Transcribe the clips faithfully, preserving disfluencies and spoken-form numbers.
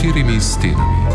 štirimi stenami.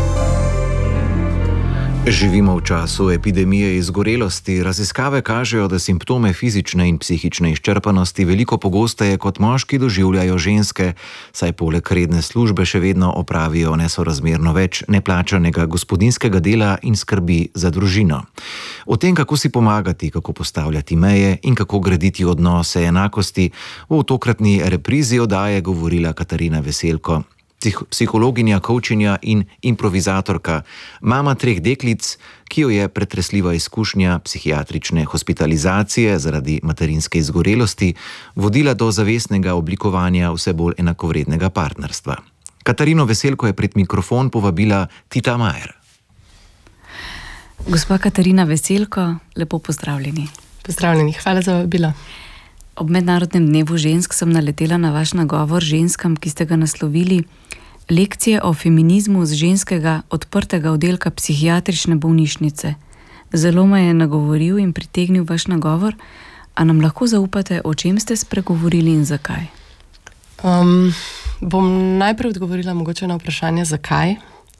Živimo v času epidemije izgorelosti. Raziskave kažejo, da simptome fizične in psihične izčrpanosti veliko pogosteje kot moški doživljajo ženske, saj poleg redne službe še vedno opravijo nesorazmerno več neplačanega gospodinjskega dela in skrbi za družino. O tem, kako si pomagati, kako postavljati meje in kako graditi odnose enakosti, bo v tokratni reprizi oddaje govorila Katarina Veselko, psihologinja, coachinja in improvizatorka, mama treh deklic, ki jo je pretresljiva izkušnja psihiatrične hospitalizacije zaradi materinske izgorelosti vodila do zavestnega oblikovanja vse bolj enakovrednega partnerstva. Katarino Veselko je pred mikrofon povabila Tita Majer. Gospa Katarina Veselko, lepo pozdravljeni. Pozdravljeni, hvala za vabilo. Ob Mednarodnem dnevu žensk sem naletela na vaš nagovor ženskam, ki ste ga naslovili Lekcije o feminizmu z ženskega odprtega oddelka psihiatrične bolnišnice. Zelo me je nagovoril in pritegnil vaš nagovor. A nam lahko zaupate, o čem ste spregovorili in zakaj? Um, bom najprej odgovorila mogoče na vprašanje zakaj.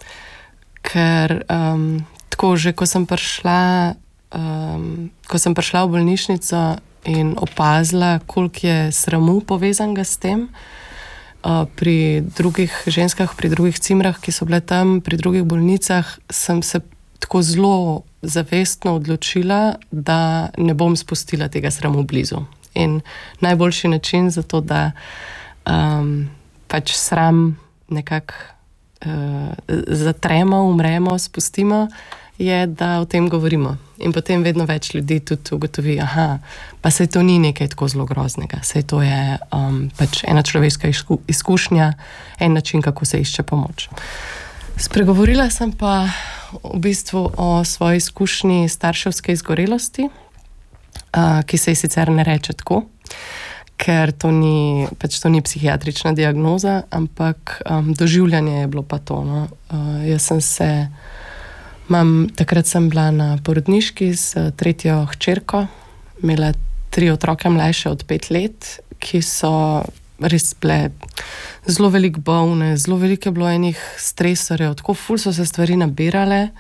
Ker um, tako že, ko sem prišla, um, ko sem prišla v bolnišnico in opazila, koliko je sramu povezanega s tem, uh, pri drugih ženskah, pri drugih cimrah, ki so bile tam, pri drugih bolnicah, sem se tako zelo zavestno odločila, da ne bom spustila tega sramu blizu. In najboljši način za to, da um, pač sram nekako uh, zatremo, umremo, spustimo, je, da o tem govorimo. In potem vedno več ljudi tudi ugotovi, aha, pa saj to ni nekaj tako zelo groznega, saj to je um, pač ena človeška izkušnja, en način, kako se išče pomoč. Spregovorila sem pa v bistvu o svoji izkušnji starševske izgorelosti, uh, ki se ji sicer ne reče tako, ker to ni, pač to ni psihiatrična diagnoza, ampak um, doživljanje je bilo pa to. No? Uh, jaz sem se Mam, takrat sem bila na porodniški s tretjo hčerko, imela tri otroke mlajše od pet let, ki so res bile zelo veliko bolne, zelo veliko je bilo enih stresorjev, tako ful so se stvari nabirale.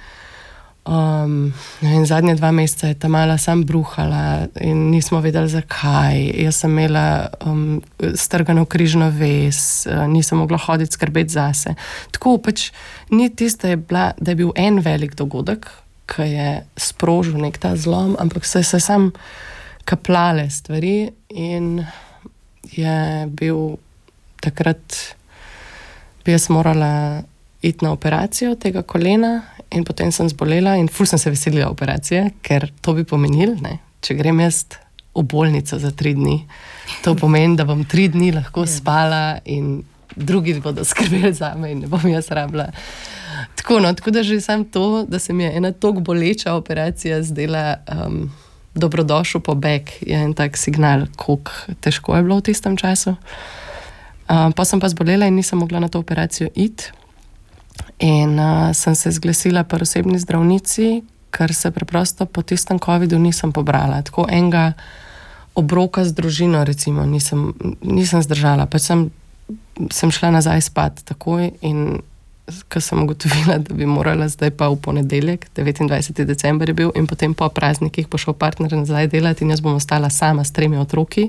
Um, in zadnje dva meseca je ta mala sam bruhala in nismo vedeli zakaj. Jaz sem imela um, strgano križno vez, nisem mogla hoditi skrbeti zase. Tako pač ni tisto, da je, bila, da je bil en velik dogodek, ki je sprožil nek ta zlom, ampak so se sam kaplale stvari in je bil takrat, bi jaz morala iti na operacijo tega kolena in potem sem zbolela in ful sem se veselila operacije, ker to bi pomenil, ne, če grem jaz v bolnico za tri dni, to pomeni, da bom tri dni lahko spala in drugi bodo skrbeli za me in ne bom jaz rabila. Tako, no, tako da že sam to, da se mi je ena toliko boleča operacija zdela um, dobrodošel pobeg, je en tak signal, koliko težko je bilo v tistem času. Um, pa sem pa zbolela in nisem mogla na to operacijo iti. In uh, sem se zglasila pri osebni zdravnici, ker se preprosto po tistem covidu nisem pobrala. Tako enega obroka z družino, recimo, nisem, nisem zdržala. Pač sem, sem šla nazaj spat takoj in ko sem ugotovila, da bi morala zdaj pa v ponedeljek, devetindvajseti december je bil, in potem po praznikih bo šel partner nazaj delati in jaz bom ostala sama s tremi otroki,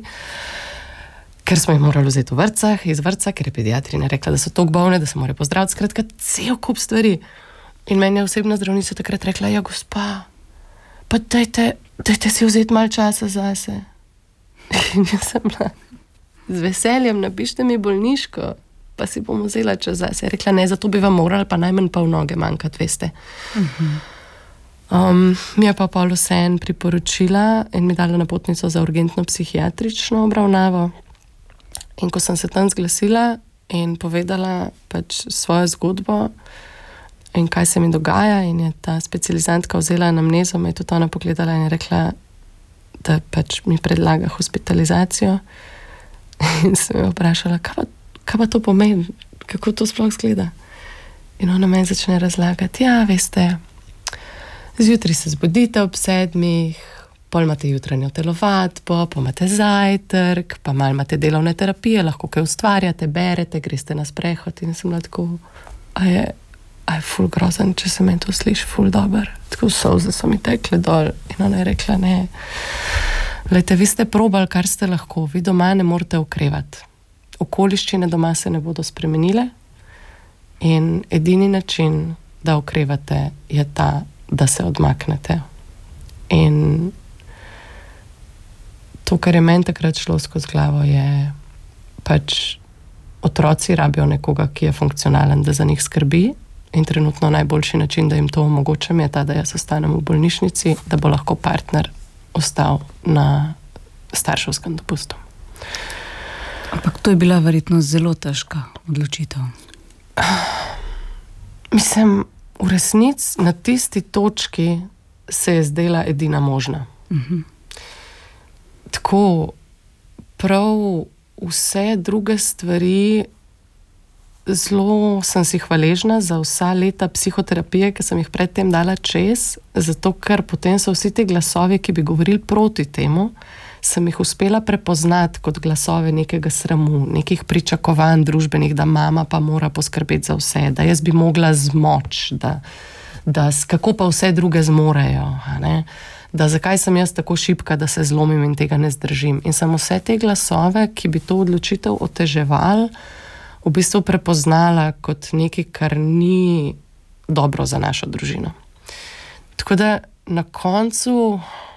ker smo jih morali vzeti v vrtcah, iz vrtca, ker je pediatrina rekla, da so toliko bolne, da se morajo pozdraviti, skratka, cel kup stvari. In meni je osebna zdravnica takrat rekla, ja, gospa, pa dajte, dajte si vzeti malo časa zase. In jaz sem bila, z veseljem, napište mi bolniško, pa si bom vzela čas zase. Je rekla, ne, zato bi vam morali pa najmanj pol noge manjkati, veste. Uh-huh. Um, mi je pa pol vseeno priporočila in mi dala napotnico za urgentno psihiatrično obravnavo. In ko sem se tam zglasila in povedala pač svojo zgodbo in kaj se mi dogaja, in je ta specializantka vzela anamnezo, me je tudi ona pogledala in je rekla, da pač mi predlaga hospitalizacijo. In sem jo vprašala, kaj pa, kaj pa to pomeni, kako to sploh izgleda. In ona meni začne razlagati, ja, veste, zjutraj se zbudite ob sedmih, pol imate jutranjo telovadbo, pa imate zajtrk, pa malo imate delovne terapije, lahko kaj ustvarjate, berete, greste na sprehod. In sem bila tako, a je, a je ful grozen, če se meni to sliši ful dober. Tako solze so mi tekle dol in ona je rekla, ne, glejte, vi ste probali, kar ste lahko, vi doma ne morete okrevati. Okoliščine doma se ne bodo spremenile in edini način, da okrevate, je ta, da se odmaknete. In to, kar je meni takrat šlo skozi glavo, je pač otroci rabijo nekoga, ki je funkcionalen, da za njih skrbi in trenutno najboljši način, da jim to omogočam, je ta, da jaz ostanem v bolnišnici, da bo lahko partner ostal na starševskem dopustu. Ampak to je bila verjetno zelo težka odločitev. Mislim, v resnici na tisti točki se je zdela edina možna. Uh-huh. Tako prav vse druge stvari, zelo sem si hvaležna za vsa leta psihoterapije, ki sem jih predtem dala čez, zato ker potem so vsi ti glasovi, ki bi govorili proti temu, sem jih uspela prepoznati kot glasove nekega sramu, nekih pričakovanj družbenih, da mama pa mora poskrbeti za vse, da jaz bi mogla zmoč, da, da kako pa vse druge zmorejo, a ne? Da zakaj sem jaz tako šibka, da se zlomim in tega ne zdržim. In sem vse te glasove, ki bi to odločitev oteževali, v bistvu prepoznala kot nekaj, kar ni dobro za našo družino. Tako da na koncu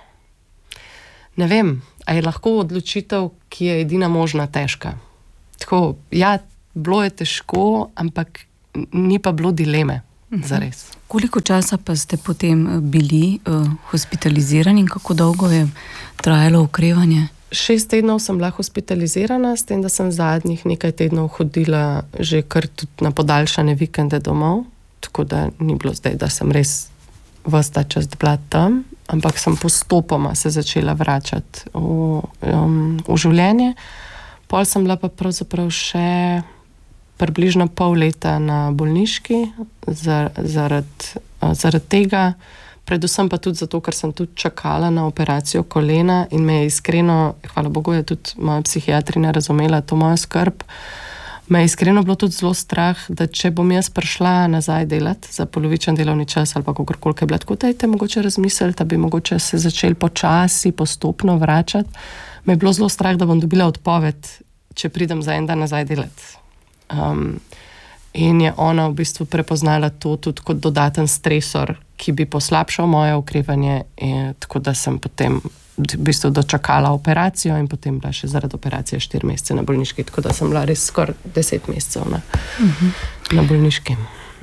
ne vem, a je lahko odločitev, ki je edina možna, težka. Tako, ja, bilo je težko, ampak ni pa bilo dileme, zares. Koliko časa pa ste potem bili uh, hospitalizirani in kako dolgo je trajalo okrevanje? Šest tednov sem bila hospitalizirana, s tem, da sem zadnjih nekaj tednov hodila že kar tudi na podaljšane vikende domov, tako da ni bilo zdaj, da sem res ves ta čas bila tam, ampak sem postopoma se začela vračati v, um, v življenje. Pol sem bila pa pravzaprav še približno pol leta na bolniški zaradi, zaradi tega, predvsem pa tudi zato, ker sem tudi čakala na operacijo kolena in me je iskreno, hvala Bogu, je tudi moja psihiatrina razumela to mojo skrb, me je iskreno bilo tudi zelo strah, da če bom jaz prišla nazaj delati za polovičen delovni čas ali pa kakorkoli je bila, tako dajte mogoče razmisliti, da bi mogoče se začeli počasi, postopno vračati. Me je bilo zelo strah, da bom dobila odpoved, če pridem za en dan nazaj delati. Um, in je ona v bistvu prepoznala to tudi kot dodaten stresor, ki bi poslabšal moje okrevanje, in tako da sem potem v bistvu dočakala operacijo in potem bila še zaradi operacije štiri mesece na bolniški, tako da sem bila res skoraj deset mesecev na, uh-huh. na bolniški.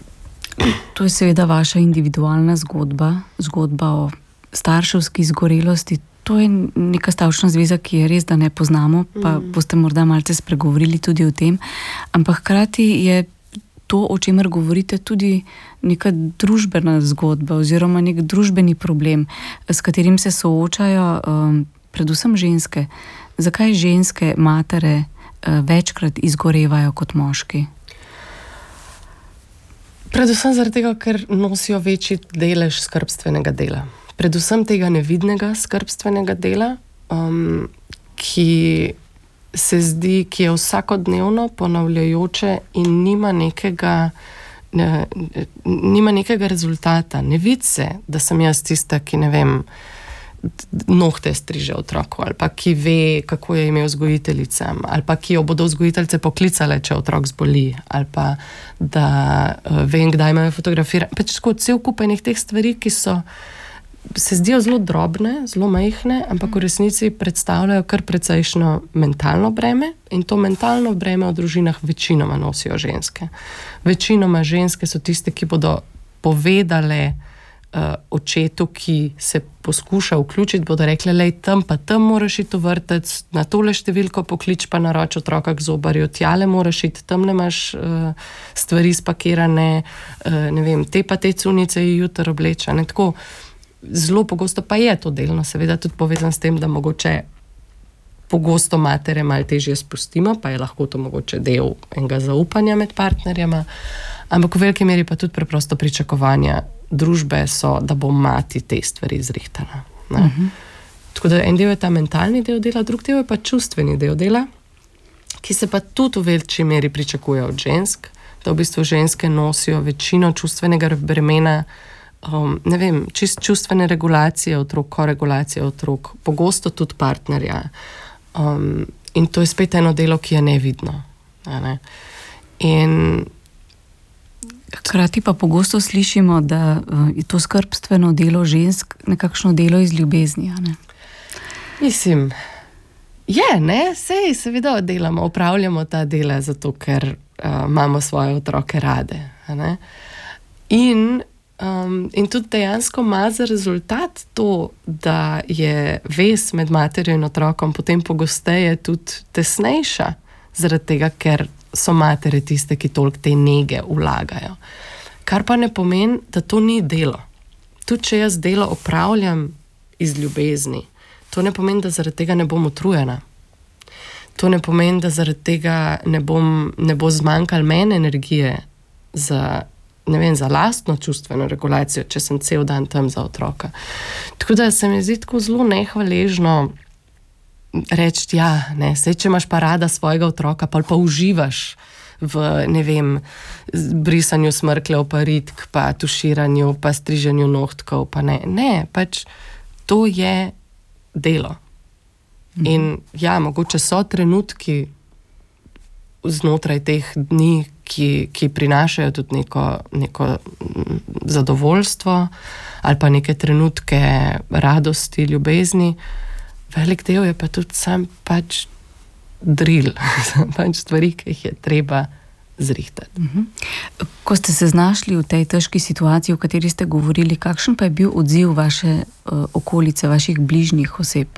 To je seveda vaša individualna zgodba, zgodba o starševski izgorelosti. To je neka stavčna zveza, ki je res, da ne poznamo, pa mm. boste morda malce spregovorili tudi o tem, ampak hkrati je to, o čemer govorite, tudi neka družbena zgodba oziroma nek družbeni problem, s katerim se soočajo um, predvsem ženske. Zakaj ženske matere uh, večkrat izgorevajo kot moški? Predvsem zaradi tega, ker nosijo večji delež skrbstvenega dela. Predvsem tega nevidnega skrbstvenega dela, um, ki se zdi, ki je vsakodnevno ponavljajoče in nima nekega, ne, nima nekega rezultata. Ne vidi se, da sem jaz tista, ki ne vem, nohte striže otroku, ali pa ki ve, kako je ime vzgojiteljicam, ali pa ki jo bodo vzgojiteljice poklicale, če otrok zboli, ali pa da uh, vem, kdaj me fotografira. Pač tako cel kup enih teh stvari, ki so se zdijo zelo drobne, zelo majhne, ampak v resnici predstavljajo kar precejšno mentalno breme in to mentalno breme v družinah večinoma nosijo ženske. Večinoma ženske so tiste, ki bodo povedale uh, očetu, ki se poskuša vključiti, bodo rekle, lej, tam pa tam moraš iti v vrtec, na tole številko poklič pa naroč otroka k zobarju, tjale moraš iti, tam ne imaš uh, stvari spakirane, uh, ne vem, te pa te cunice je jutro oblečane, tako. Zelo pogosto pa je to delno, seveda tudi povezan s tem, da mogoče pogosto matere malo težje spustimo, pa je lahko to mogoče del enega zaupanja med partnerjema, ampak v veliki meri pa tudi preprosto pričakovanja družbe so, da bo mati te stvari zrihtana. Uh-huh. Tako da en del je ta mentalni del dela, drug del je pa čustveni del dela, ki se pa tudi v večji meri pričakuje od žensk, da v bistvu ženske nosijo večino čustvenega bremena, um, ne vem, čist čustvene regulacije otrok, koregulacije otrok, pogosto tudi partnerja. Um, in to je spet eno delo, ki je nevidno. Ne? In hkrati pa pogosto slišimo, da je to skrbstveno delo žensk nekakšno delo iz ljubezni, a ne? Mislim, je, ne, sej seveda delamo, opravljamo ta dela zato, ker uh, imamo svoje otroke rade, a ne? In, um, in tudi dejansko ima za rezultat to, da je vez med materjo in otrokom potem pogosteje tudi tesnejša, zaradi tega, ker so matere tiste, ki toliko te nege vlagajo. Kar pa ne pomeni, da to ni delo. Tudi če jaz delo opravljam iz ljubezni, to ne pomeni, da zaradi tega ne bom utrujena. To ne pomeni, da zaradi tega ne, bom, ne bo zmanjkalo meni energije za, ne vem, za lastno čustveno regulacijo, če sem cel dan tam za otroka. Tako da se mi zdi tako zelo nehvaležno reči, ja, ne, sej, če imaš pa rada svojega otroka, pa pa uživaš v, ne vem, brisanju smrkljev, pa ritk, pa tuširanju, pa striženju nohtkov, pa ne. Ne, pač to je delo. In ja, mogoče so trenutki znotraj teh dni, ki, ki prinašajo tudi neko, neko zadovoljstvo ali pa neke trenutke radosti, ljubezni. Velik del je pa tudi sam pač drill, pač stvari, ki jih je treba zrihtati. Uh-huh. Ko ste se znašli v tej težki situaciji, o kateri ste govorili, kakšen pa je bil odziv vaše uh, okolice, vaših bližnjih oseb?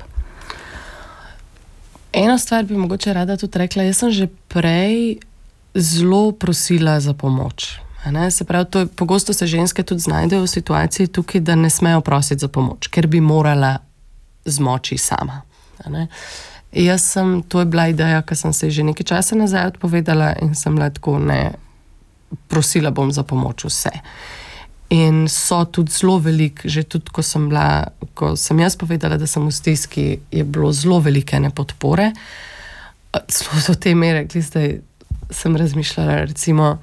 Eno stvar bi mogoče rada tudi rekla, jaz sem že prej zelo prosila za pomoč. Ne? Se pravi, to je, pogosto se ženske tudi znajdejo v situaciji tukaj, da ne smejo prositi za pomoč, ker bi morala zmoči sama. Ne? Jaz sem, to je bila ideja, ki sem se že nekaj časa nazaj odpovedala in sem bila tako, ne, prosila bom za pomoč vse. In so tudi zelo velik, že tudi ko sem bila, ko sem jaz povedala, da sem v stiski, je bilo zelo velike nepodpore. Zelo do te mere, zdaj sem razmišljala, recimo,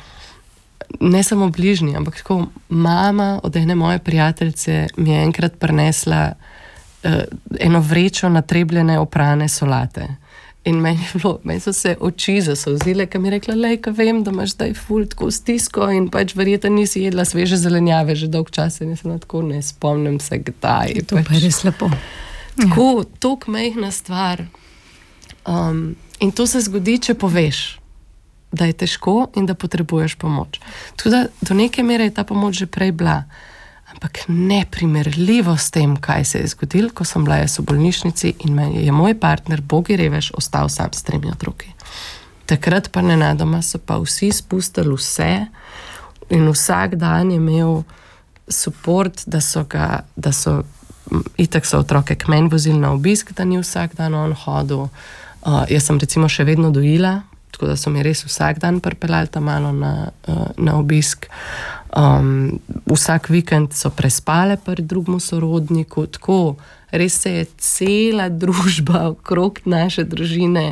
ne samo bližnji, ampak tako, mama od ene moje prijateljice mi je enkrat prinesla uh, eno vrečo natrebljene oprane solate. In meni, je bilo, meni so se oči zasolzile, ker mi je rekla, lej, ka vem, da imaš zdaj ful tako stisko in pač verjetno nisi jedla sveže zelenjave že dolg čas in jaz sem tako, ne spomnim se kdaj. To pač. Pa je res lepo. Tako, ja. Tok mehna stvar. Um, in to se zgodi, če poveš, da je težko in da potrebuješ pomoč. Tako da do neke mere je ta pomoč že prej bila. Ampak neprimerljivo s tem, kaj se je zgodilo, ko sem bila jaz v bolnišnici in je moj partner, bogi revež, ostal sam s tremi otroki. Takrat pa nenadoma so pa vsi spustili vse in vsak dan je imel support, da so ga, da so, itak so otroke k meni vozili na obisk, da ni vsak dan on hodil. Uh, jaz sem recimo še vedno dojila, tako da so mi res vsak dan pripeljali tam malo na, uh, na obisk. Um, vsak vikend so prespale pri drugemu sorodniku, tako res se je cela družba okrog naše družine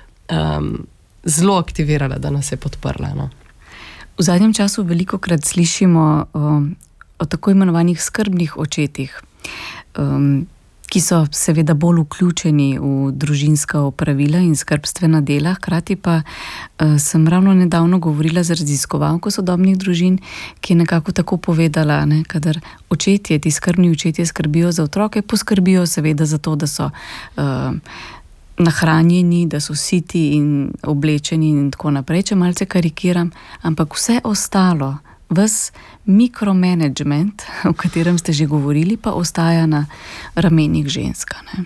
um, zelo aktivirala, da nas je podprla. No. V zadnjem času velikokrat slišimo o, o tako imenovanih skrbnih očetih, um, ki so seveda bolj vključeni v družinska opravila in skrbstvena dela. Hkrati pa uh, sem ravno nedavno govorila z raziskovalko sodobnih družin, ki je nekako tako povedala, ne, kadar očetje, ti skrbni očetje skrbijo za otroke, poskrbijo seveda za to, da so uh, nahranjeni, da so siti in oblečeni in tako naprej, če malce karikiram, ampak vse ostalo, ves mikromanagement, o katerem ste že govorili, pa ostaja na ramenih ženska. Ne?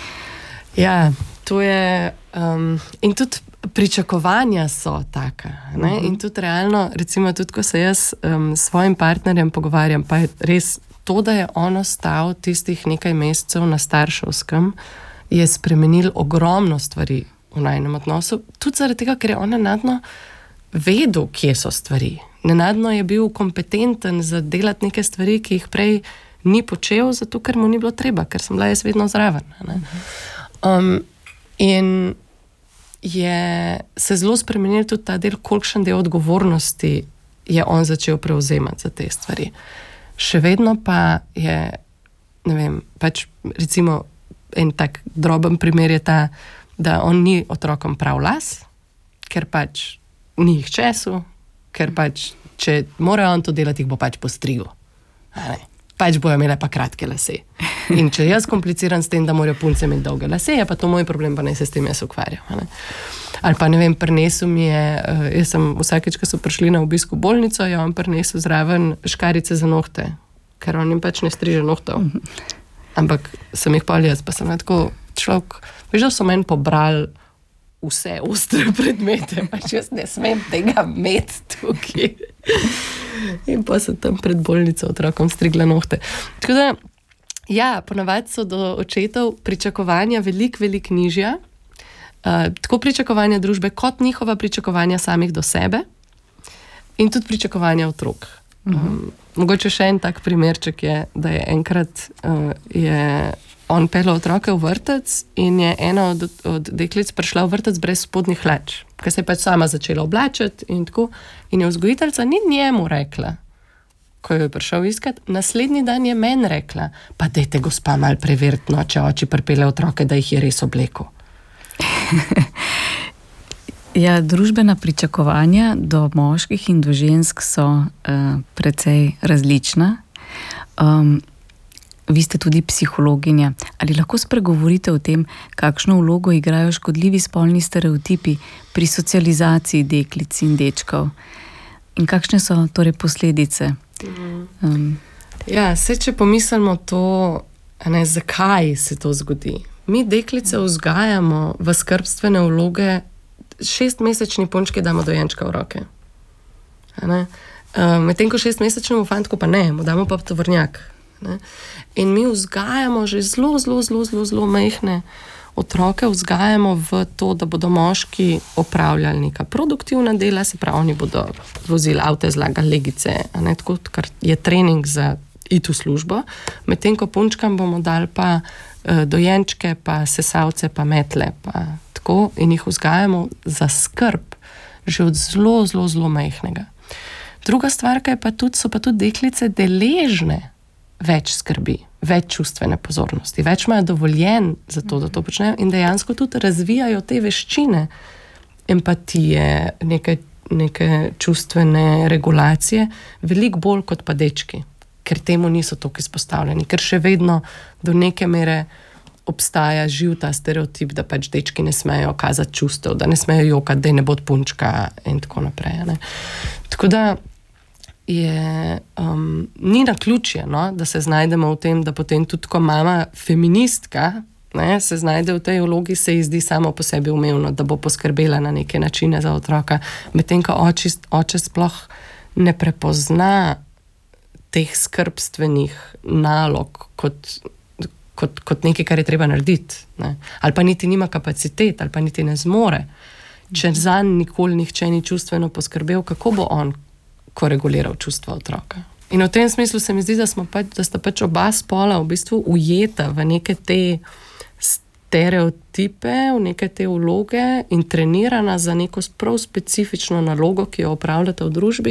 Ja, to je um, in tudi pričakovanja so taka. Ne? Uh-huh. In tudi realno, recimo tudi, ko se jaz um, s svojim partnerjem pogovarjam, pa je res to, da je on ostal tistih nekaj mesecev na starševskem, je spremenil ogromno stvari v najnem odnosu. Tudi zaradi tega, ker je on nenadno vedel, kje so stvari. Nenadno je bil kompetenten za delati neke stvari, ki jih prej ni počel, zato ker mu ni bilo treba, ker sem bila jaz vedno zraven. Ne? Um, in je se zelo spremenil tudi ta del, kolikšen del odgovornosti je on začel prevzemati za te stvari. Še vedno pa je, ne vem, pač recimo en tak droben primer je ta, da on ni otrokom prav las, ker pač ni jih česu, ker pač, če mora on to delati, jih bo pač postrigel. Pač bojo imele pa kratke lase. In če jaz kompliciram s tem, da morajo punce imeti dolge lase, je pa to moj problem, pa naj se s tem jaz ukvarjam. Ali pa ne vem, prinesel mi je, jaz sem vsakeč, ko so prišli na obisk v bolnico, je on prinesel zraven škarice za nohte, ker on jim pač ne striže nohtov. Ampak sem jih pol jaz, pa sem tako človek, veš, da so meni pobrali vse ostre predmete, pač jaz ne smem tega imeti tukaj. In pa sem tam pred bolnico otrokom strigla nohte. Tako da, ja, ponavadi so do očetov pričakovanja veliko, veliko nižja. Uh, tako pričakovanja družbe, kot njihova pričakovanja samih do sebe in tudi pričakovanja otrok. Um, mogoče še en tak primerček je, da je enkrat uh, je on peljal otroke v vrtec in je ena od, od deklic prišla v vrtec brez spodnjih hlač, ker se je pač sama začela oblačiti in tako. In je vzgojiteljica ni njemu rekla, ko jo je prišel iskat, naslednji dan je meni rekla, pa dajte gospa malo preveriti, no, če oči pripelje otroke, da jih je res oblekel. Ja, družbena pričakovanja do moških in do žensk so uh, precej različna. Um, vi ste tudi psihologinja. Ali lahko spregovorite o tem, kakšno vlogo igrajo škodljivi spolni stereotipi pri socializaciji deklic in dečkov? In kakšne so torej posledice? Um, ja, se če pomislimo to, ne, zakaj se to zgodi. Mi deklice vzgajamo v skrbstvene vloge, šestmesečni punčki damo dojenčka v roke. Um, medtem ko šestmesečnemu fantku pa ne, mu damo pa tovornjak. Ne? In mi vzgajamo že zelo, zelo, zelo, zelo, zelo majhne otroke, vzgajamo v to, da bodo moški opravljali neka produktivna dela, se pravi, oni bodo vozili avte, zlagali legice, a ne, tako, kar je trening za iti v službo, medtem ko punčkam bomo dali pa uh, dojenčke, pa sesalce, pa metle, pa tako, in jih vzgajamo za skrb že od zelo, zelo, zelo majhnega. Druga stvar, kaj pa tudi, so pa tudi deklice deležne več skrbi, več čustvene pozornosti, več imajo dovoljen za to, da to počnejo in dejansko tudi razvijajo te veščine empatije, neke, neke čustvene regulacije, veliko bolj kot pa dečki, ker temu niso toliko izpostavljeni, ker še vedno do neke mere obstaja živ ta stereotip, da pač dečki ne smejo kazati čustev, da ne smejo jokati, da ne bo punčka in tako naprej. Ne? Tako da je, um, ni naključje, no, da se znajdemo v tem, da potem tudi ko mama feministka, ne, se znajde v tej vlogi, se ji zdi samo po sebi umevno, da bo poskrbela na neke načine za otroka, medtem ko oči, oče sploh ne prepozna teh skrbstvenih nalog kot, kot, kot nekaj, kar je treba narediti. Ne. Ali pa niti nima kapacitet, ali pa niti ne zmore. Če zanj nikoli nihče ni čustveno poskrbel, kako bo on ko reguliral čustva otroka. In v tem smislu se mi zdi, da, smo pač, da sta pač oba spola v bistvu ujeta v neke te stereotipe, v neke te vloge in trenirana za neko prav specifično nalogo, ki jo opravljata v družbi.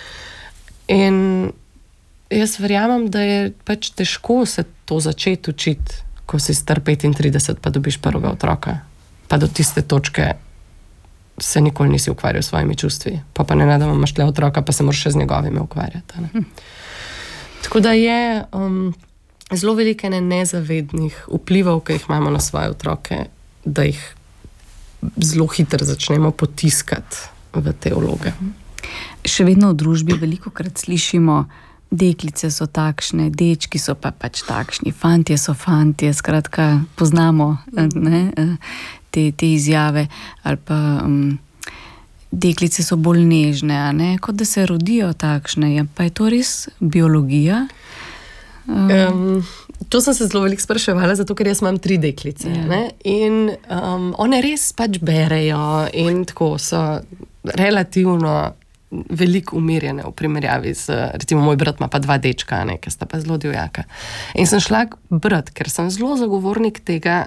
In jaz verjamem, da je pač težko se to začeti učiti, ko si star petintrideset pa dobiš prvega otroka. Pa do tiste točke se nikoli nisi ukvarjal s svojimi čustvi. Pa pa ne nadamo, imaš tle otroka, pa se moraš še z njegovimi ukvarjati. Ne? Hm. Tako da je um, zelo veliko ne nezavednih vplivov, ki jih imamo na svoje otroke, da jih zelo hitro začnemo potiskati v te vloge. Še vedno v družbi veliko krat slišimo, deklice so takšne, dečki so pa pač takšni, fantje so fantje, skratka, poznamo ne, te, te izjave, ali pa um, deklice so bolj nežne, a ne, kot da se rodijo takšne, ja, pa je to res biologija? Um, um, to sem se zelo veliko spraševala, zato ker jaz imam tri deklice, ja. Ne, in um, one res pač berejo in tako so relativno veliko umirjene v primerjavi z, recimo moj brat ima pa dva dečka, ne, ki sta pa zelo divjaka. In sem šla brat, ker sem zelo zagovornik tega,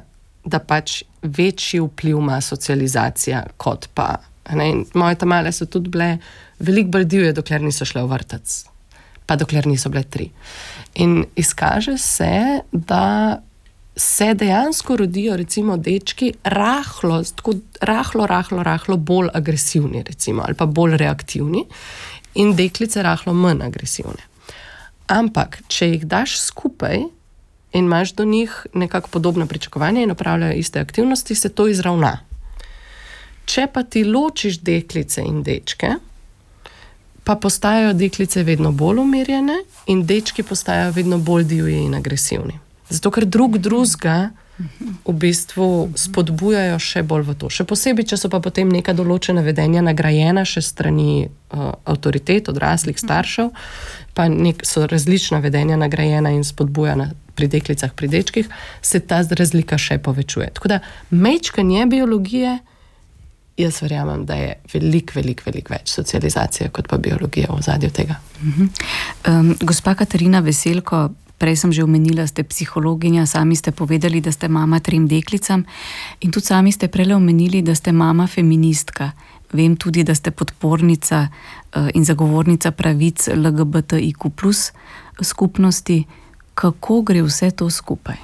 da pač večji vpliv ima socializacija kot pa. Ne? Moje tamale so tudi bile veliko bolj divje, dokler niso šle v vrtec, pa dokler niso bile tri. In izkaže se, da se dejansko rodijo recimo dečki rahlo, tako rahlo, rahlo, rahlo bolj agresivni recimo, ali pa bolj reaktivni in deklice rahlo manj agresivne. Ampak, če jih daš skupaj in imaš do njih nekako podobno pričakovanje in opravljajo iste aktivnosti, se to izravna. Če pa ti ločiš deklice in dečke, pa postajajo deklice vedno bolj umirjene in dečki postajajo vedno bolj divji in agresivni. Zato, ker drug drugega v bistvu spodbujajo še bolj v to. Še posebej, če so pa potem neka določena vedenja nagrajena še strani uh, avtoritet, odraslih, staršev, pa nek, so različna vedenja nagrajena in spodbujana pri deklicah, pri dečkih, se ta razlika še povečuje. Tako da mečkanje biologije, jaz verjamem, da je veliko, veliko, veliko več socializacije kot pa biologija v ozadju tega. Uh-huh. Um, gospa Katarina Veselko, prej sem že omenila, ste psihologinja, sami ste povedali, da ste mama trem deklicam in tudi sami ste prele omenili, da ste mama feministka. Vem tudi, da ste podpornica uh, in zagovornica pravic L G B T I Q plus skupnosti. Kako gre vse to skupaj?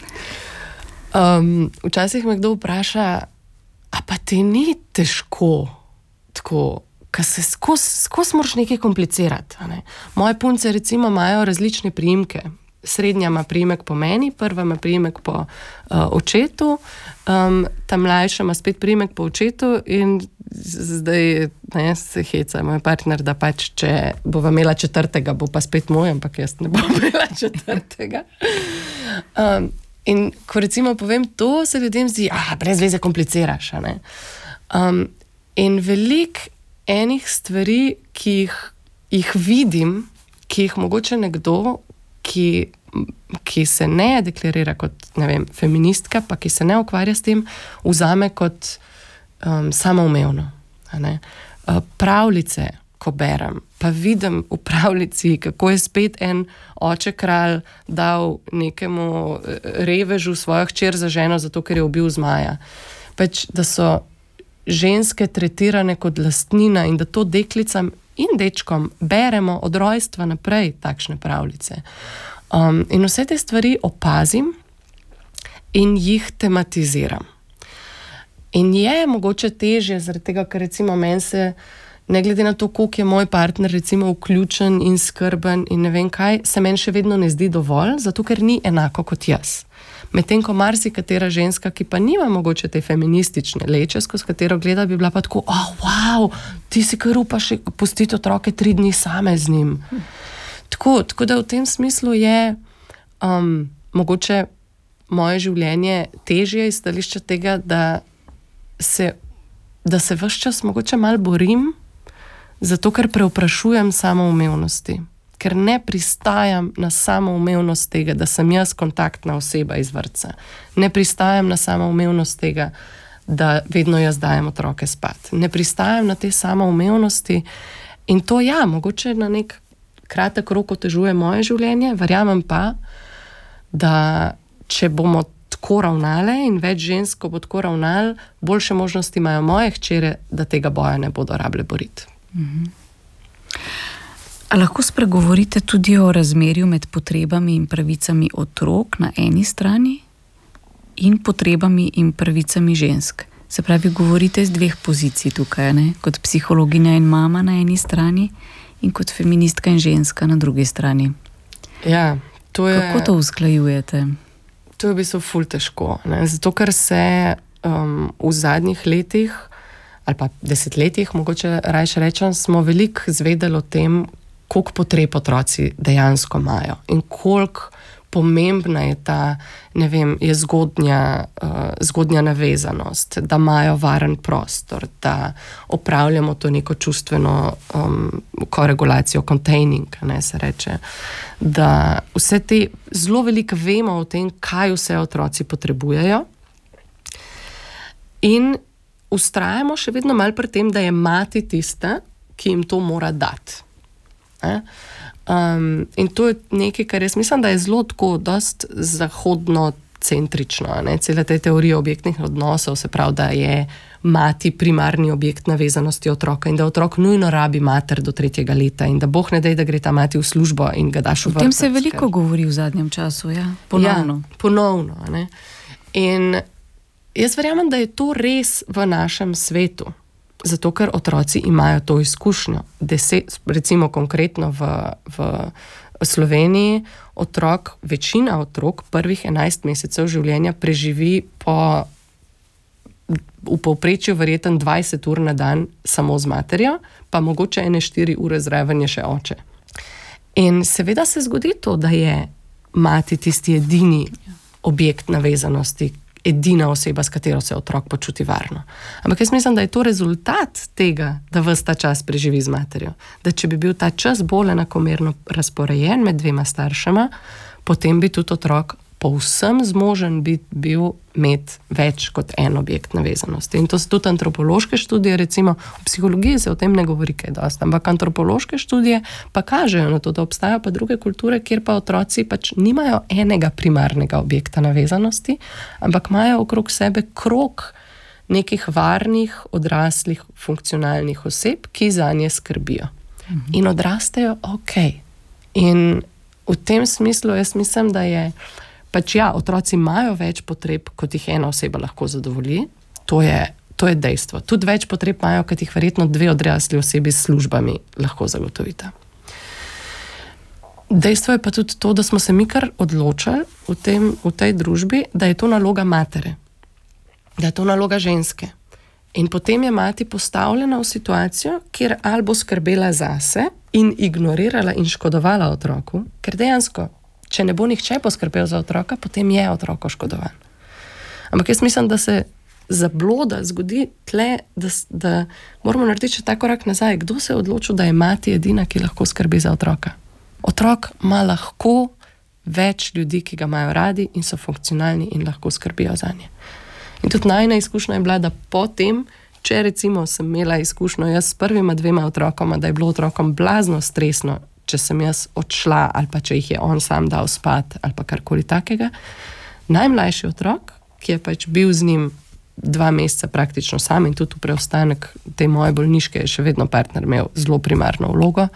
Um, včasih me kdo vpraša, a pa ti ni težko tako, ka se skos, skos moraš nekaj komplicirati. Ne? Moje punce recimo imajo različne priimke. Srednja ima priimek po meni, prva ima priimek po uh, očetu, um, ta mlajša ima spet priimek po očetu in zdaj ne, se heca moj partner, da pač če bova imela četrtega, bo pa spet moj, ampak jaz ne bom imela četrtega. Um, in ko recimo povem to, se ljudem zdi, ah, brez veze kompliciraš. Ne? Um, in veliko enih stvari, ki jih, jih vidim, ki jih mogoče nekdo, ki, ki se ne deklarira kot, ne vem, feministka, pa ki se ne ukvarja s tem, vzame kot um, samoumevno. Ne? Uh, pravljice, ko berem, pa vidim v pravljici, kako je spet en oče kralj dal nekemu revežu svojo hčer za ženo, zato ker je ubil zmaja. Pač, da so ženske tretirane kot lastnina in da to deklicam in dečkom beremo od rojstva naprej takšne pravljice. Um, in vse te stvari opazim in jih tematiziram. In je mogoče težje, zaradi tega, ker recimo meni se, ne glede na to, koliko je moj partner recimo vključen in skrben in ne vem kaj, se meni še vedno ne zdi dovolj, zato ker ni enako kot jaz. Medtem ko marsikatera ženska, ki pa nima mogoče te feministične leče, skozi katero gleda, bi bila pa tako, oh, wow, ti si kar upaš pustiti otroke tri dni same z njim. Tako, tako da v tem smislu je um, mogoče moje življenje težje iz stališča tega, da se, da se ves čas mogoče malo borim, zato ker preoprašujem samoumevnosti. Ker ne pristajam na samoumevnost tega, da sem jaz kontaktna oseba iz vrtca. Ne pristajam na samoumevnost tega, da vedno jaz dajem otroke spat. Ne pristajam na te samoumevnosti in to ja, mogoče na nek kratek rok otežuje moje življenje, verjamem pa, da če bomo tako ravnale in več žensk, ko bo tako ravnal, boljše možnosti imajo moje hčere, da tega boja ne bodo rable boriti. Mhm. A lahko spregovorite tudi o razmerju med potrebami in pravicami otrok na eni strani in potrebami in pravicami žensk? Se pravi, govorite z dveh pozicij tukaj, ne? Kot psihologinja in mama na eni strani in kot feministka in ženska na drugi strani. Ja, to je... Kako to usklajujete? To je v bistvu ful težko, ne? Zato ker se um, v zadnjih letih ali pa desetletjih, mogoče rajše rečem, smo veliko zvedeli o tem, koliko potreb otroci dejansko imajo in koliko pomembna je ta, ne vem, je zgodnja, uh, zgodnja navezanost, da imajo varen prostor, da opravljamo to neko čustveno um, koregulacijo, containing, ne se reče, da vse te, zelo veliko vemo o tem, kaj vse otroci potrebujejo in vztrajamo še vedno malo pri tem, da je mati tista, ki jim to mora dati. Um, in to je nekaj, kar jaz mislim, da je zelo tako dost zahodno centrično, ne? Cela te teorije objektnih odnosov, se pravi, da je mati primarni objekt navezanosti otroka in da otrok nujno rabi mater do tretjega leta in da boh ne dej, da gre ta mati v službo in ga daš v vrtec. O tem se veliko ker... govori v zadnjem času, ja, ponovno. Ja, ponovno, ne? In jaz verjamem, da je to res v našem svetu, zato ker otroci imajo to izkušnjo. Deset, recimo konkretno v, v Sloveniji otrok, večina otrok prvih enajst mesecev življenja preživi po v povprečju verjetno dvajset ur na dan samo z materjo, pa mogoče ene štiri ure zraven je še oče. In seveda se zgodi to, da je mati tisti edini objekt navezanosti, edina oseba, s katero se otrok počuti varno. Ampak jaz mislim, da je to rezultat tega, da ves ta čas preživi z materjo. Da če bi bil ta čas bolj enakomerno razporejen med dvema staršema, potem bi tudi otrok povsem zmožen bi bil imeti več kot en objekt navezanosti. In to so tudi antropološke študije, recimo v psihologiji se o tem ne govori kaj dosti, ampak antropološke študije pa kažejo na to, da obstajajo pa druge kulture, kjer pa otroci pač nimajo enega primarnega objekta navezanosti, ampak imajo okrog sebe krog nekih varnih, odraslih, funkcionalnih oseb, ki zanje skrbijo. Mhm. In odrastejo ok. In v tem smislu jaz mislim, da je pač ja, otroci imajo več potreb, kot jih ena oseba lahko zadovolji. To je, to je dejstvo. Tudi več potreb imajo, kot jih verjetno dve odrasli osebi s službami lahko zagotovita. Dejstvo je pa tudi to, da smo se mi kar odločili v, tem, v tej družbi, da je to naloga matere. Da je to naloga ženske. In potem je mati postavljena v situacijo, kjer ali bo skrbela zase in ignorirala in škodovala otroku, ker dejansko če ne bo nihče poskrbel za otroka, potem je otrok oškodovan. Ampak jaz mislim, da se zabloda zgodi tle, da, da moramo narediti še ta korak nazaj. Kdo se je odločil, da je mati edina, ki lahko skrbi za otroka? Otrok ima lahko več ljudi, ki ga imajo radi in so funkcionalni in lahko skrbijo zanje. In tudi najna izkušnja je bila, da potem, če recimo sem imela izkušnjo jaz s prvima dvema otrokoma, da je bilo otrokom blazno stresno, če sem jaz odšla ali pa če jih je on sam dal spat ali pa karkoli takega. Najmlajši otrok, ki je pač bil z njim dva meseca praktično sam in tudi v preostanek te moje bolniške je še vedno partner imel zelo primarno vlogo,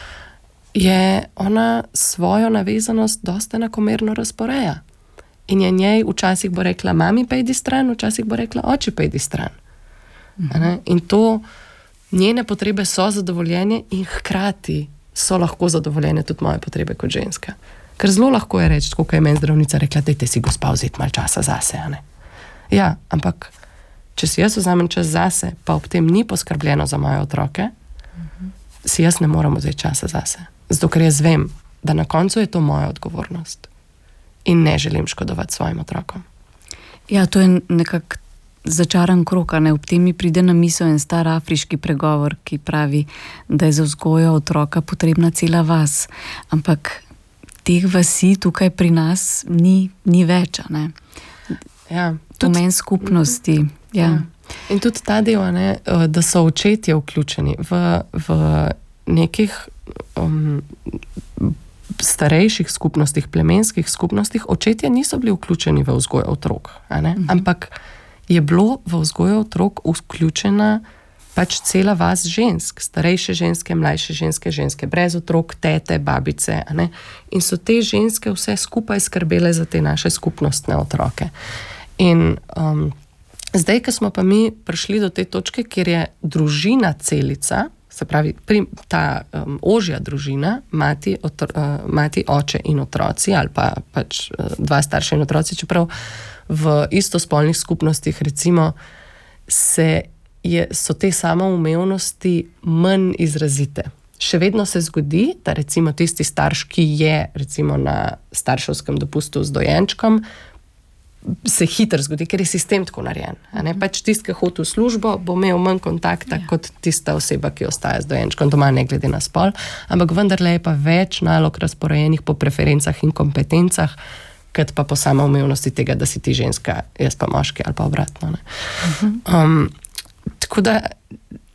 je ona svojo navezanost dosti enakomerno razporeja. In je njej včasih bo rekla mami pejdi stran, včasih bo rekla oči pejdi stran. Mhm. In to njene potrebe so zadovoljenje in hkrati so lahko zadovoljene tudi moje potrebe kot ženska. Ker zelo lahko je reči, tako kot je meni zdravnica rekla, dajte si gospa vzeti malo časa zase, a ne? Ja, ampak če si jaz vzamem čas zase, pa ob tem ni poskrbljeno za moje otroke, uh-huh. si jaz ne moram vzeti časa zase. Zato, ker jaz vem, da na koncu je to moja odgovornost in ne želim škodovati svojim otrokom. Ja, to je nekako začaran krog, ne? Ob tem mi pride na misel en star afriški pregovor, ki pravi, da je za vzgojo otroka potrebna cela vas. Ampak teh vasi tukaj pri nas ni, ni več, ne? Ja, pomen skupnosti. Ja. Ja. In tudi ta del, ne, da so očetje vključeni v, v nekih um, starejših skupnostih, plemenskih skupnostih, očetje niso bili vključeni v vzgojo otrok, a ne? Mhm. Ampak je bilo v vzgojo otrok vključena pač cela vas žensk, starejše ženske, mlajše ženske, ženske brez otrok, tete, babice, a ne? In so te ženske vse skupaj skrbele za te naše skupnostne otroke. In um, zdaj, ko smo pa mi prišli do te točke, kjer je družina celica, se pravi ta um, ožja družina, mati, otro, uh, mati, oče in otroci, ali pa pač uh, dva starša in otroci, čeprav v istospolnih skupnostih recimo se je, so te samoumevnosti manj izrazite. Še vedno se zgodi, da recimo tisti starš, ki je recimo na starševskem dopustu z dojenčkom, se hitro zgodi, ker je sistem tako narejen. Pač tisti, ki hodi v službo, bo imel manj kontakta ja. Kot tista oseba, ki ostaja z dojenčkom doma, ne glede na spol, ampak vendarle je pa več nalog razporejenih po preferencah in kompetencah, kot pa po samoumevnosti tega, da si ti ženska, jaz pa moški ali pa obratno. Ne? Um, tako da,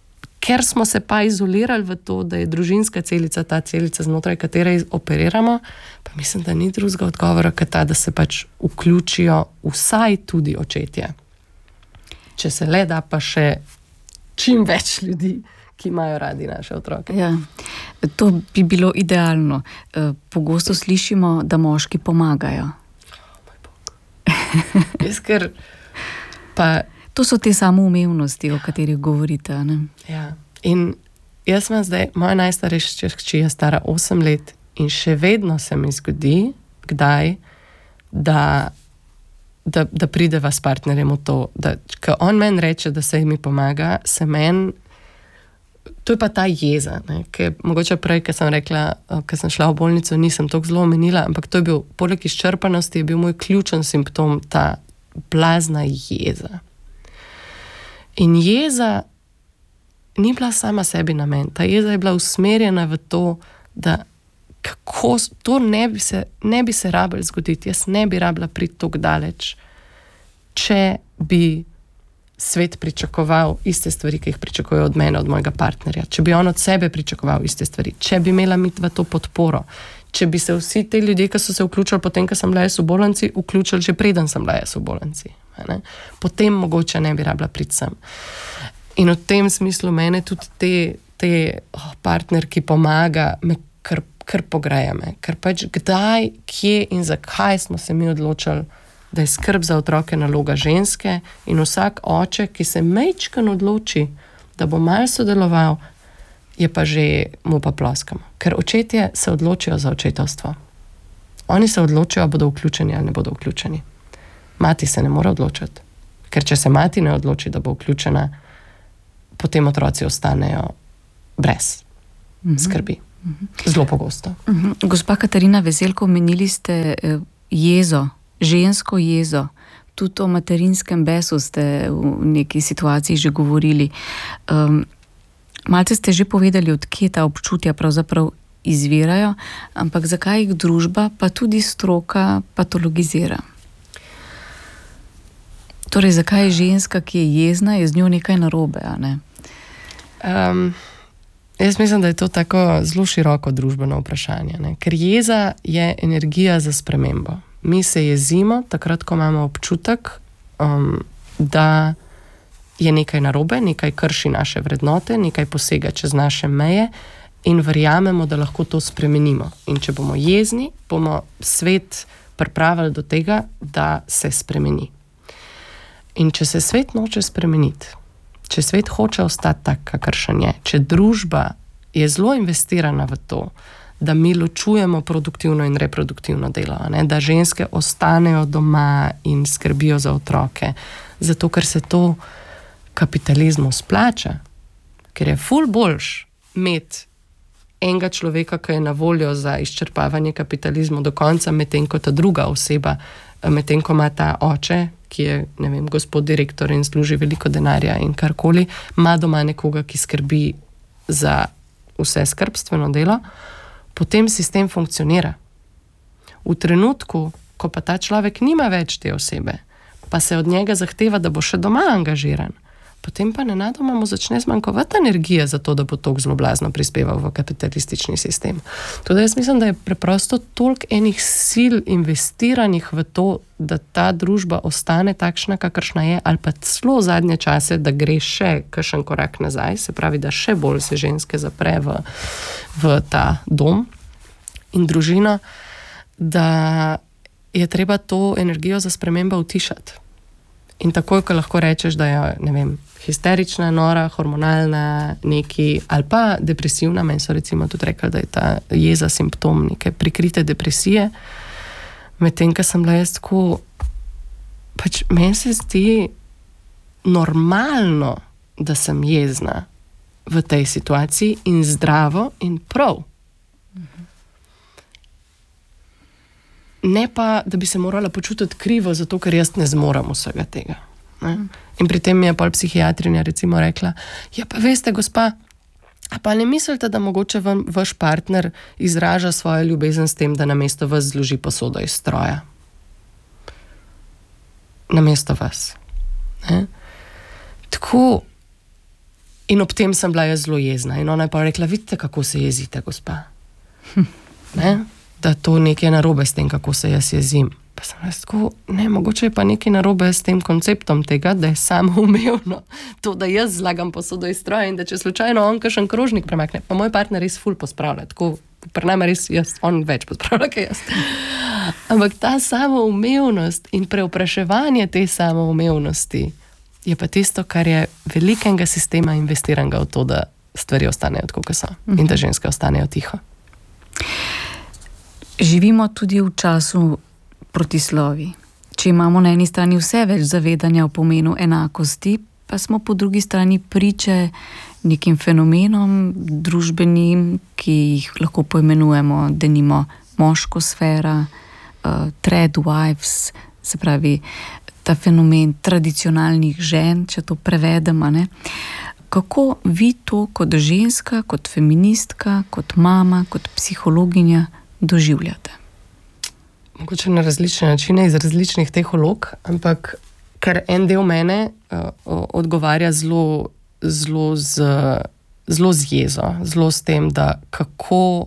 ker smo se pa izolirali v to, da je družinska celica ta celica, znotraj katere operiramo, pa mislim, da ni drugega odgovora, kot ta, da se pač vključijo vsaj tudi očetje. Če se le da, pa še čim več ljudi, ki imajo radi naše otroke. Ja, to bi bilo idealno. Pogosto slišimo, da moški pomagajo. Oh, moj bog. Jaz ker pa... To so te samoumevnosti, o katerih govorite, ne? Ja, in jaz imam zdaj, moja najstarejša hči je stara osem let in še vedno se mi zgodi, kdaj, da, da, da prideva s partnerjem v to, da ko on meni reče, da se mi pomaga, se meni, to je pa ta jeza, ne, ker mogoče prej, ker sem rekla, ker sem šla v bolnico, nisem toliko zelo omenila, ampak to je bil, poleg izčrpanosti, je bil moj ključen simptom ta blazna jeza. In jeza ni bila sama sebi namen. Ta jeza je bila usmerjena v to, da kako, to ne bi se, ne bi se rabili zgoditi. Jaz ne bi rabila priti tako daleč, če bi svet pričakoval iste stvari, ki jih pričakujejo od mene, od mojega partnerja. Če bi on od sebe pričakoval iste stvari. Če bi imela mit v to podporo. Če bi se vsi te ljudje, ki so se vključili potem, ko sem bila jaz v bolnici, vključili že preden sem bila jaz v bolnici. Ne? Potem mogoče ne bi rabila priti sem. In v tem smislu mene tudi te, te oh, partner, ki pomaga, me kar, kar pogreje me. Ker pač kdaj, kje in zakaj smo se mi odločili, da je skrb za otroke naloga ženske in vsak oče, ki se mečkan odloči, da bo malo sodeloval, je pa že mu pa ploskamo. Ker očetje se odločijo za očetovstvo. Oni se odločijo, bodo vključeni ali ne bodo vključeni. Mati se ne mora odločiti. Ker če se mati ne odloči, da bo vključena, potem otroci ostanejo brez mm-hmm. skrbi. Zelo pogosto. Mm-hmm. Gospa Katarina Veselko, omenili ste jezo, žensko jezo. Tudi o materinskem besu ste v neki situaciji že govorili. Um, malce ste že povedali, od kje ta občutja pravzaprav izvirajo, ampak zakaj jih družba, pa tudi stroka patologizira? Torej, zakaj je ženska, ki je jezna, je z njo nekaj narobe, a ne? Um, jaz mislim, da je to tako zelo široko družbeno vprašanje, ne? Ker jeza je energija za spremembo. Mi se jezimo takrat, ko imamo občutek, um, da je nekaj narobe, nekaj krši naše vrednote, nekaj posega čez naše meje in verjamemo, da lahko to spremenimo. In če bomo jezni, bomo svet pripravili do tega, da se spremeni. In če se svet noče spremeniti, če svet hoče ostati tak, kakršen je, če družba je zelo investirana v to, da mi ločujemo produktivno in reproduktivno delo, ne? Da ženske ostanejo doma in skrbijo za otroke, zato ker se to kapitalizmu splača, ker je ful boljš imeti enega človeka, ki je na voljo za izčrpavanje kapitalizmu do konca, medtem ko ta druga oseba, medtem ko ima ta oče, ki je, ne vem, gospod direktor in služi veliko denarja in karkoli, ima doma nekoga, ki skrbi za vse skrbstveno delo, potem sistem funkcionira. V trenutku, ko pa ta človek nima več te osebe, pa se od njega zahteva, da bo še doma angažiran, potem pa nenadoma mu začne zmanjkovati energije za to, da bo toliko zelo blazno prispeval v kapitalistični sistem. Tudi jaz mislim, da je preprosto toliko enih sil investiranih v to, da ta družba ostane takšna, kakršna je, ali pa celo zadnje čase, da gre še kakšen korak nazaj, se pravi, da še bolj se ženske zapre v, v ta dom in družino, da je treba to energijo za spremembo utišati. In takoj, ko lahko rečeš, da je, ne vem, histerična, nora, hormonalna, neki, ali pa depresivna, meni so recimo tudi rekli, da je ta jeza simptom neke prikrite depresije, medtem, ko sem bila jaz tako, pač meni se zdi normalno, da sem jezna v tej situaciji in zdravo in prav. Ne pa, da bi se morala počutiti krivo, zato ker jaz ne zmorem vsega tega. Ne? In pri tem mi je pol psihiatrinja recimo rekla, ja pa veste, gospa, a pa ne mislite, da mogoče vam, vaš partner izraža svojo ljubezen s tem, da namesto vas zloži posodo iz stroja. Namesto vas. Ne? Tako, In ob tem sem bila jaz zelo jezna. In ona je pa rekla, vidite, kako se jezite, gospa. Ne? Da to nekaj narobe s tem, kako se jaz jezim. Pa sem jaz tako, ne, mogoče je pa nekaj narobe s tem konceptom tega, da je samoumevno to, da jaz zlagam posodo iz stroja in da če slučajno on kakšen krožnik premakne, pa moj partner res ful pospravlja, tako pri nama res jaz, on več pospravlja, kaj jaz. Ampak ta samoumevnost in preopraševanje te samoumevnosti je pa tisto, kar je velikega sistema investiranega v to, da stvari ostanejo tako, kot so. Mhm. In da ženske ostanejo tiho. Živimo tudi v času protislovi. Če imamo na eni strani vse več zavedanja o pomenu enakosti, pa smo po drugi strani priče nekim fenomenom družbenim, ki jih lahko poimenujemo, denimo moško sfera, uh, thread wives, se pravi ta fenomen tradicionalnih žen, če to prevedemo, ne? Kako vi to kot ženska, kot feministka, kot mama, kot psihologinja doživljate? Mogoče na različne načine, iz različnih teholog, ampak ker en del mene uh, odgovarja zelo, zelo z, zelo z jezo, zelo s tem, da kako,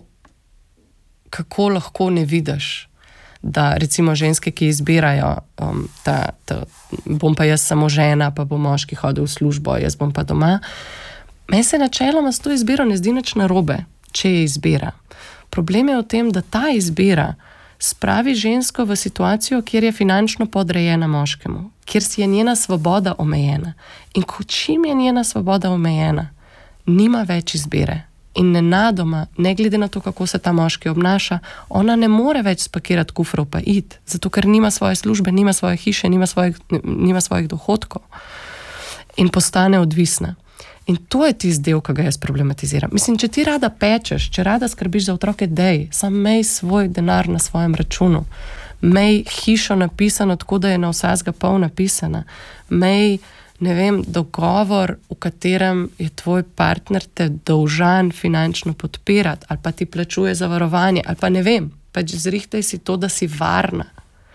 kako lahko ne vidiš, da recimo ženske, ki izbirajo, um, ta, ta, bom pa jaz samo žena, pa bo moški hodil v službo, jaz bom pa doma. Meni se načeloma s to izbiro ne zdi nič narobe, če je izbira. Problem je v tem, da ta izbira spravi žensko v situacijo, kjer je finančno podrejena moškemu, kjer si je njena svoboda omejena. In ko čim je njena svoboda omejena, nima več izbire. In nenadoma, ne glede na to, kako se ta moški obnaša, ona ne more več spakirati kufrov pa iti, zato ker nima svoje službe, nima svoje hiše, nima svojih, nima svojih dohodkov in postane odvisna. In to je tisti del, ki ga jaz problematiziram. Mislim, če ti rada pečeš, če rada skrbiš za otroke, dej, sam mej svoj denar na svojem računu, mej hišo napisano tako, da je na vsazga pol napisana, mej ne vem, dogovor, v katerem je tvoj partner te dolžan finančno podpirati, ali pa ti plačuje zavarovanje, ali pa ne vem, pač zrihtaj si to, da si varna.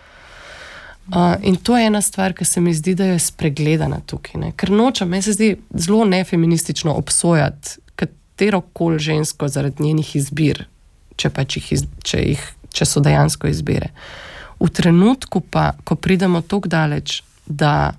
Uh, in to je ena stvar, ki se mi zdi, da je spregledana tukaj. Ne? Ker nočem, meni se zdi zelo nefeministično obsojati katerokoli žensko zaradi njenih izbir, če, pač jih, iz, če, jih, če so dejansko izbire. V trenutku pa, ko pridemo toliko daleč, da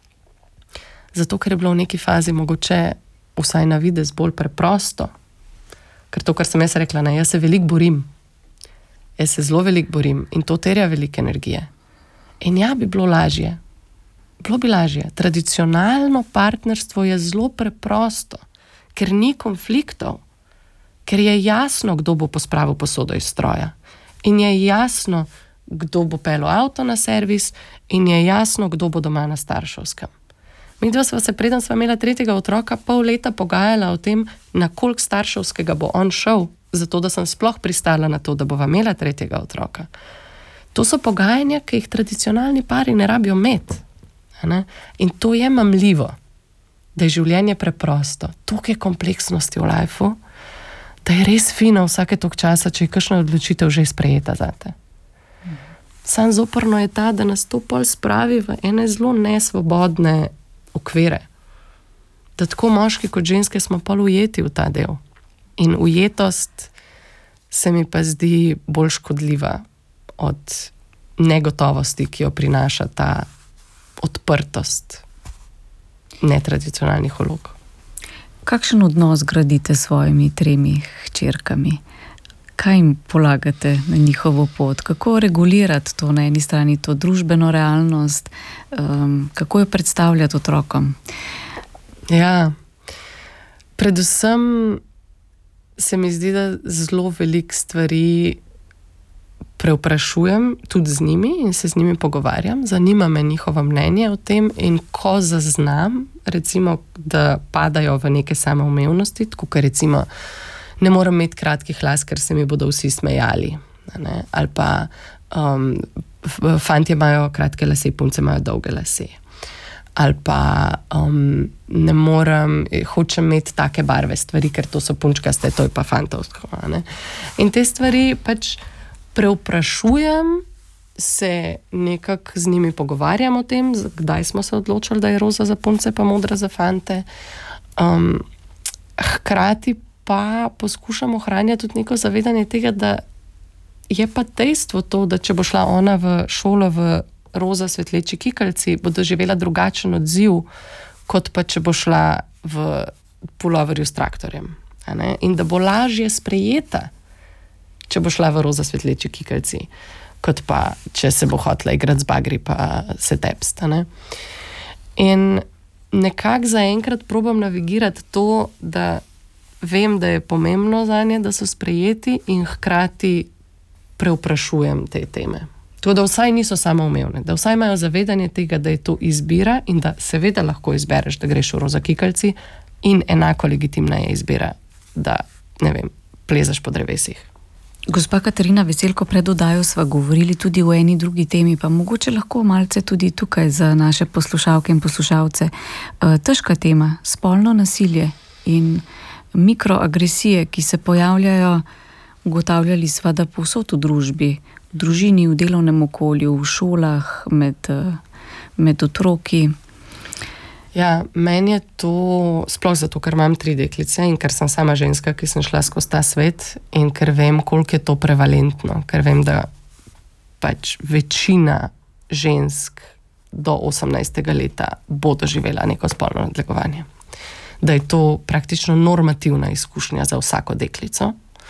zato, ker je bilo v neki fazi mogoče vsaj na videz bolj preprosto. Ker to, kar sem jaz rekla, ne, jaz se veliko borim. Jaz se zelo veliko borim in to terja veliko energije. In ja, bi bilo lažje. Bilo bi lažje. Tradicionalno partnerstvo je zelo preprosto, ker ni konfliktov, ker je jasno, kdo bo pospravil posodo iz stroja. In je jasno, kdo bo pelil avto na servis in je jasno, kdo bo doma na starševskem. Mi dva sva se, preden sva imela tretjega otroka, pol leta pogajala o tem, na koliko starševskega bo on šel, zato da sem sploh pristala na to, da bova imela tretjega otroka. To so pogajanja, ki jih tradicionalni pari ne rabijo imeti. In to je mamljivo, da je življenje preprosto. Toliko je kompleksnosti v lifeu, da je res fino vsake toliko časa, če je kakšna odločitev že sprejeta zate. Sam zoprno je ta, da nas to pol spravi v ene zelo nesvobodne okvire. Da tako moški kot ženske smo pol ujeti v ta del. In ujetost se mi pa zdi bolj škodljiva od negotovosti, ki jo prinaša ta odprtost netradicionalnih vlog. Kakšen odnos gradite s svojimi tremi hčerkami? Kaj jim polagate na njihovo pot? Kako regulirati to na eni strani, to družbeno realnost? Um, kako jo predstavljati otrokom? Ja, predvsem se mi zdi, da zelo veliko stvari preuprašujem tudi z njimi in se z njimi pogovarjam. Zanima me njihovo mnenje o tem in ko zaznam, recimo, da padajo v neke samoumevnosti, tako ker recimo ne moram imeti kratkih las, ker se mi bodo vsi smejali. Ne? Ali pa um, fantje imajo kratke lase, punce imajo dolge lase. Ali pa um, ne morem, hočem imeti take barve stvari, ker to so punčkaste, to je pa fantovsko. Ne? In te stvari pač preuprašujem, se nekako z njimi pogovarjam o tem, kdaj smo se odločili, da je roza za punce pa modra za fante. Um, hkrati pa poskušam ohranjati tudi neko zavedanje tega, da je pa dejstvo to, da če bo šla ona v šolo v roza svetleči kikalici, bo doživela drugačen odziv, kot pa če bo šla v puloverju s traktorjem. A ne? In da bo lažje sprejeta, če bo šla v roza svetleči kikalici, kot pa če se bo hotela igrati z bagri pa se tepst. A ne? In nekako zaenkrat probam navigirati to, da vem, da je pomembno zanje, da so sprejeti in hkrati preuprašujem te teme. Tako da vsaj niso samoumevne, da vsaj imajo zavedanje tega, da je to izbira in da seveda lahko izbereš, da greš v roza kikalici in enako legitimna je izbira, da, ne vem, plezaš po drevesih. Gospa Katarina Veselko, pred oddajo sva govorili tudi o eni drugi temi, pa mogoče lahko malce tudi tukaj za naše poslušalke in poslušalce. Težka tema, spolno nasilje in mikroagresije, ki se pojavljajo, ugotavljali sva, da povsod v družbi, v družini, v delovnem okolju, v šolah, med, med otroki. Ja, meni je to, sploh zato, ker imam tri deklice in ker sem sama ženska, ki sem šla skozi ta svet in ker vem, koliko je to prevalentno, ker vem, da pač večina žensk do osemnajstega leta bo doživela neko spolno nadlegovanje. Da je to praktično normativna izkušnja za vsako deklico.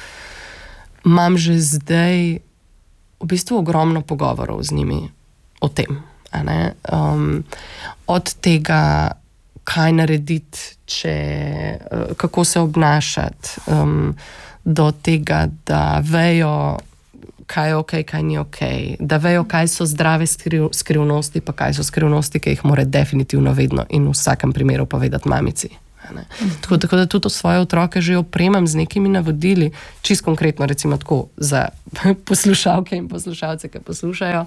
Imam že zdaj v bistvu ogromno pogovorov z njimi o tem. Um, od tega, kaj narediti, če, kako se obnašati, um, do tega, da vejo, kaj je ok, kaj ni ok, da vejo, kaj so zdrave skriv, skrivnosti, pa kaj so skrivnosti, ki jih mora definitivno vedno in v vsakem primeru povedati mamici. Tako, tako da tudi svoje otroke že opremam z nekimi navodili, čisto konkretno recimo tako za poslušalke in poslušalce, ki poslušajo,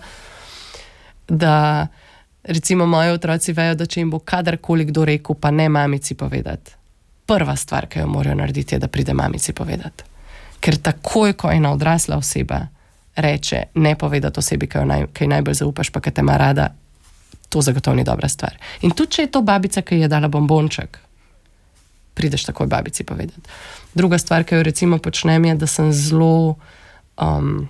da recimo moji otroci vejo, da če jim bo kadarkoli kdo rekel, pa ne mamici povedati, prva stvar, ki jo morajo narediti, je, da pride mamici povedati. Ker takoj, ko ena odrasla oseba reče ne povedati osebi, ki jo naj, ki najbolj zaupaš, pa ki te ima rada, to zagotovo ni dobra stvar. In tudi, če je to babica, ki je dala bombonček, prideš takoj babici povedati. Druga stvar, ki jo recimo počnem, je, da sem zelo um,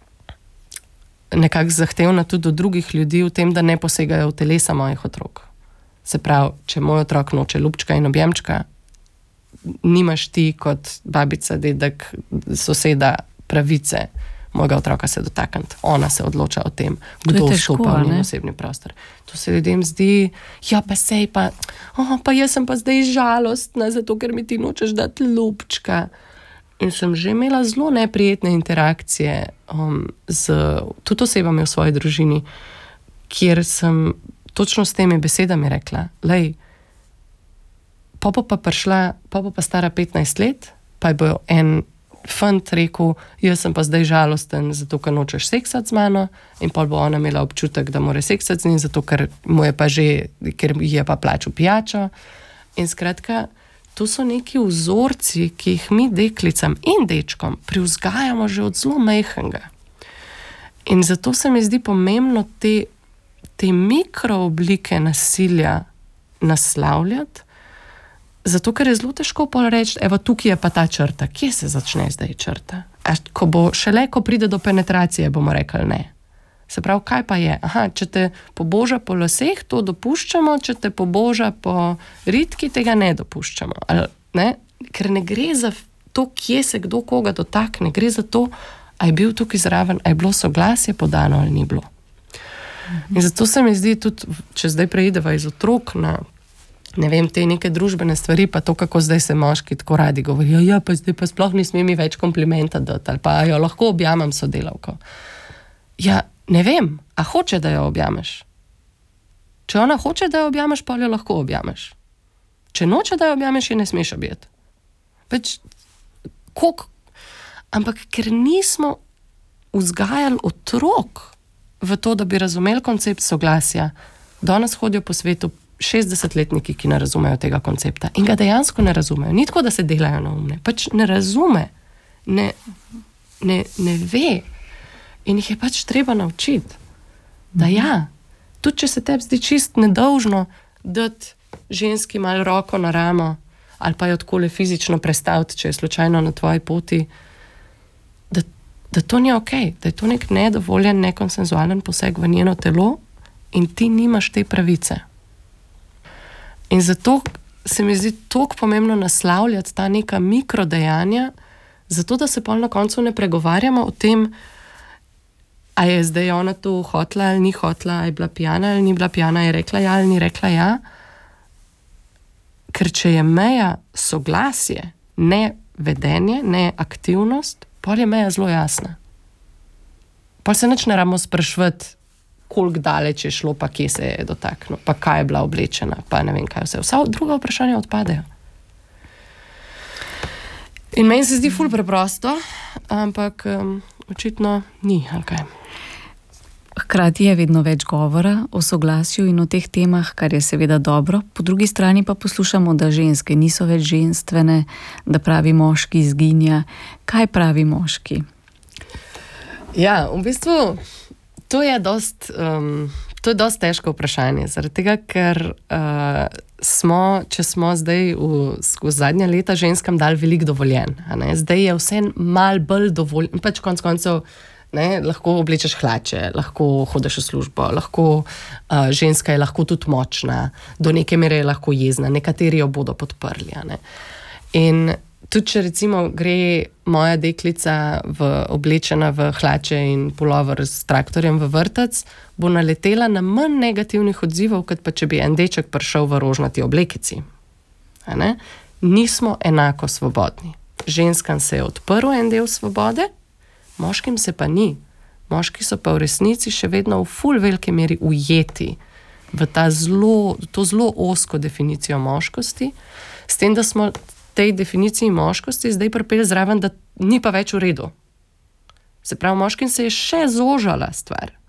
nekako zahtevna tudi do drugih ljudi v tem, da ne posegajo v telesa mojih otrok. Se pravi, če moj otrok noče ljubčka in objemčka, nimaš ti kot babica, dedek, soseda pravice mojega otroka se dotakniti. Ona se odloča o tem, kdo vstopa v njen osebni prostor. To se ljudem zdi, ja pa sej pa, oh, pa jaz sem pa zdaj žalostna, zato ker mi ti nočeš dati ljubčka. In sem že imela zelo neprijetne interakcije um, z tudi osebami v svoji družini, kjer sem točno s temi besedami rekla, lej, popo pa prišla, popo pa stara petnajst let, pa je bo en fant rekel, jaz sem pa zdaj žalosten, zato ker nočeš seksati z mano, in pol bo ona imela občutek, da mora seksati z njim, zato ker mu je pa že, ker je pa plačal pijačo. In skratka, to so neki vzorci, ki jih mi deklicam in dečkom privzgajamo že od zelo majhnega. In zato se mi zdi pomembno te, te mikrooblike nasilja naslavljati, zato ker je zelo težko pol reči, evo, tukaj je pa ta črta. Kje se začne zdaj črta? A ko bo šele, ko pride do penetracije, bomo rekli ne. Se pravi, kaj pa je? Aha, če te poboža po laseh, to dopuščamo, če te poboža po ritki, tega ne dopuščamo. Ali, ne? Ker ne gre za to, kje se kdo koga dotakne, gre za to, a je bil tukaj zraven, a je bilo soglasje podano ali ni bilo. Mhm. In zato se mi zdi tudi, če zdaj preideva iz otrok na, ne vem, te neke družbene stvari, pa to, kako zdaj se moški tako radi govorijo, ja, pa zdaj pa sploh ne sme mi več komplimenta dati, ali pa jo lahko objamem sodelavko. Ja, ne vem, a hoče, da jo objameš? Če ona hoče, da jo objameš, pa jo lahko objameš. Če noče, da jo objameš, je ne smeš objeti. Pač, koliko? Ampak ker nismo vzgajali otrok v to, da bi razumeli koncept soglasja, danes hodijo po svetu šestdesetletniki, ki ne razumejo tega koncepta in ga dejansko ne razumejo. Ni tako, da se delajo na umne. Pač ne razume, ne, ne, ne ve. In jih je pač treba naučiti, da ja, tudi če se tebi zdi čist nedolžno dati ženski malo roko na ramo ali pa jo takole fizično prestaviti, če je slučajno na tvoji poti, da, da to ni ok, da je to nek nedovoljen, nekonsenzualen poseg v njeno telo in ti nimaš te pravice. In zato se mi zdi toliko pomembno naslavljati ta neka mikrodejanja, zato da se pol na koncu ne pregovarjamo o tem, a je zdaj ona to hotla ali ni hotla, a je bila pijana ali ni bila pijana, je rekla ja ali ni rekla ja. Ker če je meja soglasje, ne vedenje, ne aktivnost, pol je meja zelo jasna. Pol se nič ne rabimo sprašvati, koliko daleč je šlo, pa kje se je dotaknil, pa kaj je bila oblečena, pa ne vem kaj vse. Vsa druga vprašanja odpadejo. In meni se zdi ful preprosto, ampak um, očitno ni, ali kaj. Hkrati je vedno več govora o soglasju in o teh temah, kar je seveda dobro. Po drugi strani pa poslušamo, da ženske niso več ženstvene, da pravi moški izginja. Kaj pravi moški? Ja, v bistvu to je dost, um, to je dost težko vprašanje, zaradi tega, ker uh, smo, če smo zdaj v, v zadnja leta ženskam dali veliko dovoljen. A ne? Zdaj je vse mal bolj dovoljen, pač konc koncev ne, lahko oblečeš hlače, lahko hodiš v službo, lahko, uh, ženska je lahko tudi močna, do neke mere je lahko jezna, nekateri jo bodo podprli. A ne? In tudi, če recimo gre moja deklica v, oblečena v hlače in pulover s traktorjem v vrtec, bo naletela na manj negativnih odzivov, kot pa če bi en deček prišel v rožnati oblekici. A ne? Nismo enako svobodni. Ženskam se je odprl en del svobode, moškim se pa ni. Moški so pa v resnici še vedno v ful veliki meri ujeti v ta zelo, to zelo ozko definicijo moškosti, s tem, da smo tej definiciji moškosti zdaj pripeli zraven, da ni pa več v redu. Se pravi, moškim se je še zožala stvar.